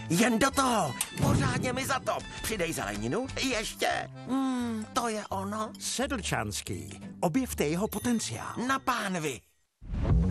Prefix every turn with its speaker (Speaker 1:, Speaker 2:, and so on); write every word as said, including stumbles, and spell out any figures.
Speaker 1: Jen do toho. Pořádně mi zatop. Přidej zeleninu. Ještě. Hmm, to je ono.
Speaker 2: Sedlčanský. Objevte jeho potenciál.
Speaker 1: Na pánvi.